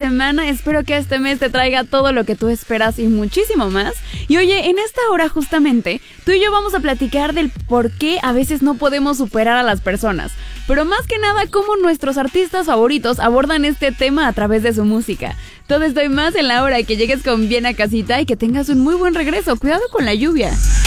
semana. Espero que este mes te traiga todo lo que tú esperas y muchísimo más. Y oye, en esta hora justamente, tú y yo vamos a platicar del por qué a veces no podemos superar a las personas. Pero más que nada, cómo nuestros artistas favoritos abordan este tema a través de su música. Todo esto y más en la hora que llegues con bien a casita y que tengas un muy buen regreso. Cuidado con la lluvia.